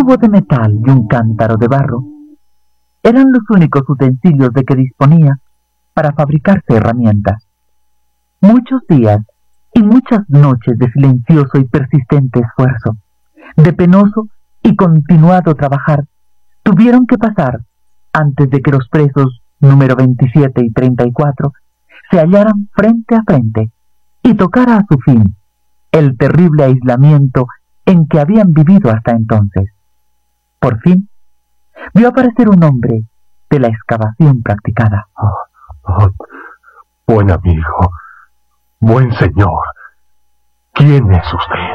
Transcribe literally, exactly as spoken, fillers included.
tubo de metal y un cántaro de barro eran los únicos utensilios de que disponía para fabricarse herramientas. Muchos días y muchas noches de silencioso y persistente esfuerzo, de penoso y continuado trabajar, tuvieron que pasar antes de que los presos número veintisiete y treinta y cuatro se hallaran frente a frente y tocara a su fin el terrible aislamiento en que habían vivido hasta entonces. Por fin, vio aparecer un hombre de la excavación practicada. Oh, oh, buen amigo, buen señor, ¿quién es usted?